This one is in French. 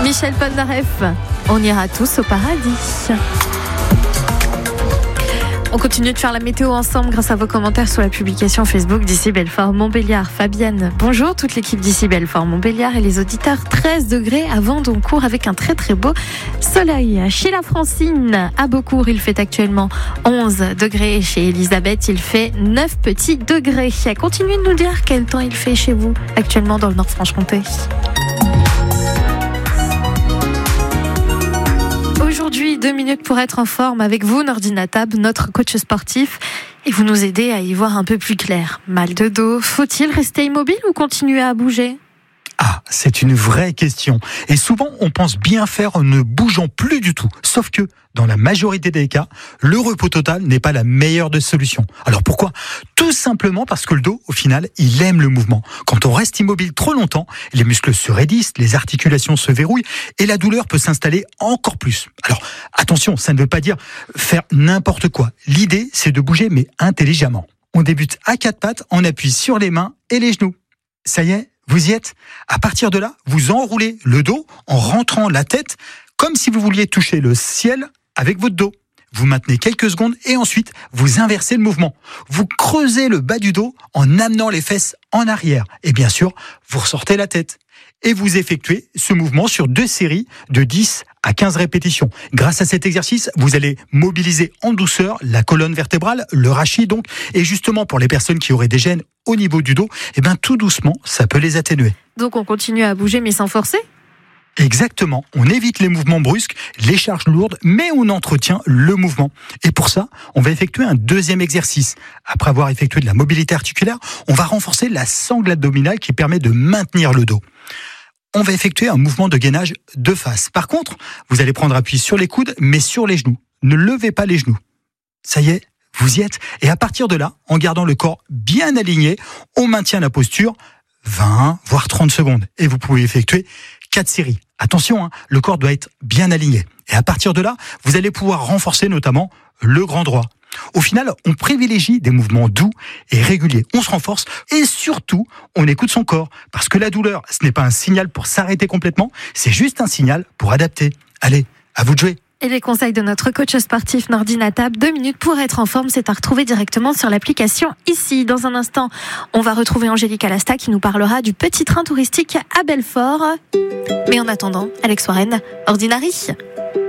Michel Polnareff, on ira tous au paradis. On continue de faire la météo ensemble grâce à vos commentaires sur la publication Facebook d'Ici Belfort Montbéliard. Fabienne, bonjour, toute l'équipe d'Ici Belfort Montbéliard et les auditeurs. 13 degrés à Vendoncourt avec un très très beau soleil. Chez la Francine, à Beaucourt, il fait actuellement 11 degrés. Chez Elisabeth, il fait 9 petits degrés. Continuez de nous dire quel temps il fait chez vous actuellement dans le Nord-Franche-Comté. Aujourd'hui, 2 minutes pour être en forme avec vous, Nordina Tab, notre coach sportif, et vous nous aidez à y voir un peu plus clair. Mal de dos, faut-il rester immobile ou continuer à bouger ? Ah, c'est une vraie question. Et souvent, on pense bien faire en ne bougeant plus du tout. Sauf que, dans la majorité des cas, le repos total n'est pas la meilleure des solutions. Alors pourquoi ? Tout simplement parce que le dos, au final, il aime le mouvement. Quand on reste immobile trop longtemps, les muscles se raidissent, les articulations se verrouillent et la douleur peut s'installer encore plus. Alors attention, ça ne veut pas dire faire n'importe quoi. L'idée, c'est de bouger, mais intelligemment. On débute à 4 pattes, on appuie sur les mains et les genoux. Ça y est ? Vous y êtes ? À partir de là, vous enroulez le dos en rentrant la tête comme si vous vouliez toucher le ciel avec votre dos. Vous maintenez quelques secondes et ensuite, vous inversez le mouvement. Vous creusez le bas du dos en amenant les fesses en arrière. Et bien sûr, vous ressortez la tête. Et vous effectuez ce mouvement sur 2 séries de 10 à 15 répétitions. Grâce à cet exercice, vous allez mobiliser en douceur la colonne vertébrale, le rachis donc. Et justement, pour les personnes qui auraient des gênes au niveau du dos, tout doucement, ça peut les atténuer. Donc on continue à bouger mais sans forcer ? Exactement, on évite les mouvements brusques, les charges lourdes, mais on entretient le mouvement. Et pour ça, on va effectuer un deuxième exercice. Après avoir effectué de la mobilité articulaire, on va renforcer la sangle abdominale qui permet de maintenir le dos. On va effectuer un mouvement de gainage de face. Par contre, vous allez prendre appui sur les coudes, mais sur les genoux. Ne levez pas les genoux. Ça y est, vous y êtes. Et à partir de là, en gardant le corps bien aligné, on maintient la posture 20, voire 30 secondes. Et vous pouvez effectuer 4 séries. Attention, le corps doit être bien aligné. Et à partir de là, vous allez pouvoir renforcer notamment le grand droit. Au final, on privilégie des mouvements doux et réguliers. On se renforce et surtout, on écoute son corps. Parce que la douleur, ce n'est pas un signal pour s'arrêter complètement, c'est juste un signal pour adapter. Allez, à vous de jouer. Et les conseils de notre coach sportif Nordina Tab, 2 minutes pour être en forme, c'est à retrouver directement sur l'application ici. Dans un instant, on va retrouver Angélique Alasta qui nous parlera du petit train touristique à Belfort. Mais en attendant, Alex Warren, Ordinary.